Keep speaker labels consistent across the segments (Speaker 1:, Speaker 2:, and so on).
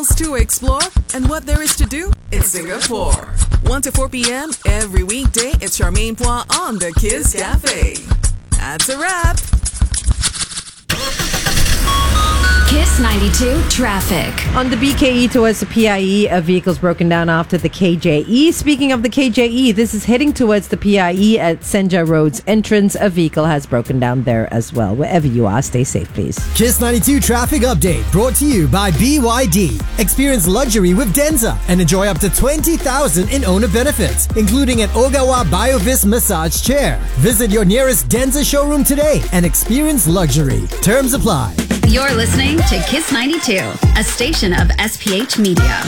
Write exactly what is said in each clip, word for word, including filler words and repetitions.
Speaker 1: to explore and what there is to do in Singapore. one to four p.m. every weekday, it's Charmaine Pois on the Kiss Cafe. That's a wrap.
Speaker 2: Kiss ninety-two traffic.
Speaker 3: On the B K E towards the P I E, a vehicle's broken down after the K J E. Speaking of the K J E, this is heading towards the P I E at Senja Road's entrance. A vehicle has broken down there as well. Wherever you are, stay safe, please.
Speaker 4: Kiss ninety-two traffic update brought to you by B Y D. Experience luxury with Denza and enjoy up to twenty thousand in owner benefits, including an Ogawa BioVis massage chair. Visit your nearest Denza showroom today and experience luxury. Terms apply.
Speaker 2: You're listening to Kiss ninety-two, a station of S P H Media.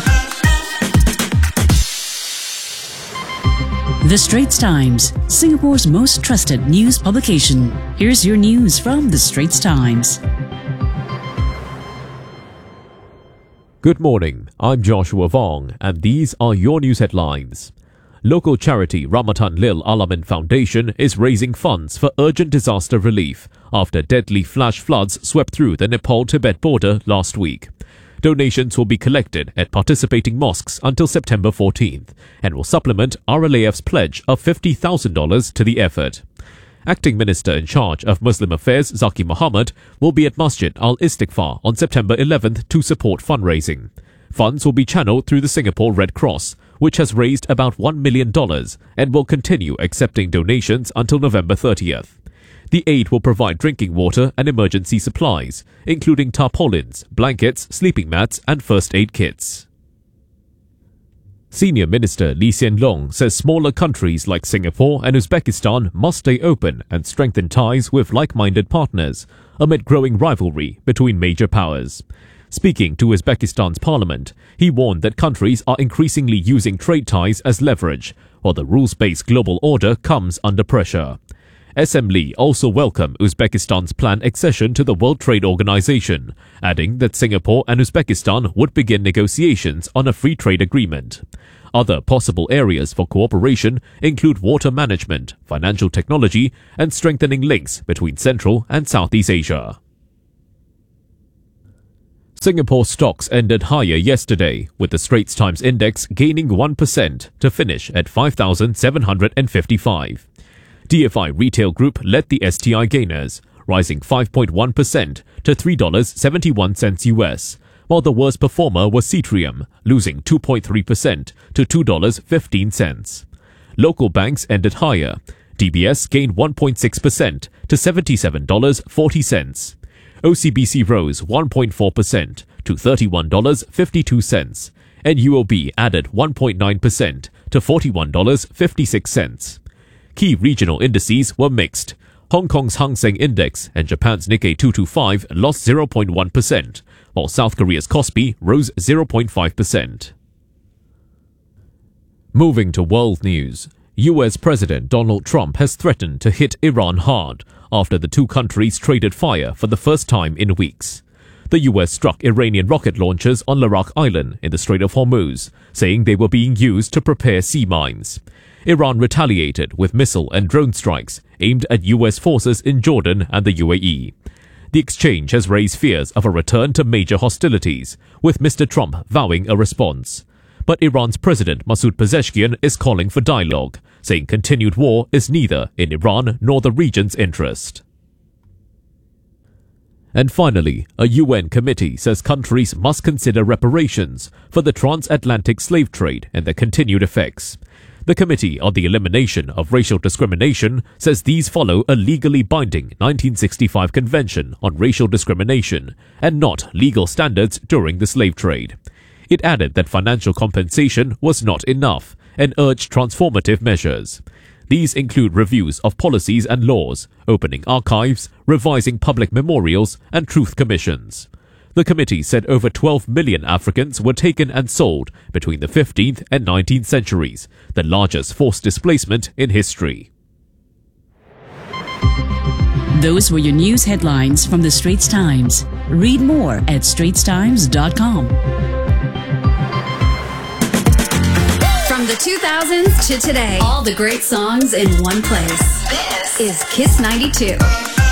Speaker 5: The Straits Times, Singapore's most trusted news publication. Here's your news from The Straits Times.
Speaker 6: Good morning, I'm Joshua Vong, and these are your news headlines. Local charity Ramatan Lil Alamin Foundation is raising funds for urgent disaster relief after deadly flash floods swept through the Nepal-Tibet border last week. Donations will be collected at participating mosques until September fourteenth and will supplement R L A F's pledge of fifty thousand dollars to the effort. Acting Minister in charge of Muslim Affairs Zaki Mohammed will be at Masjid Al-Istighfar on September eleventh to support fundraising. Funds will be channeled through the Singapore Red Cross, which has raised about one million dollars and will continue accepting donations until November thirtieth. The aid will provide drinking water and emergency supplies, including tarpaulins, blankets, sleeping mats, and first aid kits. Senior Minister Lee Hsien Loong says smaller countries like Singapore and Uzbekistan must stay open and strengthen ties with like-minded partners amid growing rivalry between major powers. Speaking to Uzbekistan's parliament, he warned that countries are increasingly using trade ties as leverage, while the rules-based global order comes under pressure. S M Lee also welcomed Uzbekistan's planned accession to the World Trade Organization, adding that Singapore and Uzbekistan would begin negotiations on a free trade agreement. Other possible areas for cooperation include water management, financial technology, and strengthening links between Central and Southeast Asia. Singapore stocks ended higher yesterday, with the Straits Times Index gaining one percent to finish at five thousand seven hundred fifty-five. D F I Retail Group led the S T I gainers, rising five point one percent to three dollars and seventy-one cents U S, while the worst performer was Cetrium, losing two point three percent to two dollars and fifteen cents. Local banks ended higher. D B S gained one point six percent to seventy-seven dollars and forty cents. O C B C rose one point four percent to thirty-one dollars and fifty-two cents, and U O B added one point nine percent to forty-one dollars and fifty-six cents. Key regional indices were mixed. Hong Kong's Hang Seng Index and Japan's Nikkei two twenty-five lost zero point one percent, while South Korea's Kospi rose zero point five percent. Moving to world news, U S President Donald Trump has threatened to hit Iran hard after the two countries traded fire for the first time in weeks. The U S struck Iranian rocket launchers on Larak Island in the Strait of Hormuz, saying they were being used to prepare sea mines. Iran retaliated with missile and drone strikes aimed at U S forces in Jordan and the U A E. The exchange has raised fears of a return to major hostilities, with Mister Trump vowing a response. But Iran's President Masoud Pezeshkian is calling for dialogue, saying continued war is neither in Iran nor the region's interest. And finally, a U N committee says countries must consider reparations for the transatlantic slave trade and their continued effects. The Committee on the Elimination of Racial Discrimination says these follow a legally binding nineteen sixty-five Convention on Racial Discrimination and not legal standards during the slave trade. It added that financial compensation was not enough and urged transformative measures. These include reviews of policies and laws, opening archives, revising public memorials, and truth commissions. The committee said over twelve million Africans were taken and sold between the fifteenth and nineteenth centuries, the largest forced displacement in history.
Speaker 5: Those were your news headlines from The Straits Times. Read more at straits times dot com.
Speaker 2: From the two thousands to today, all the great songs in one place. This is Kiss ninety-two.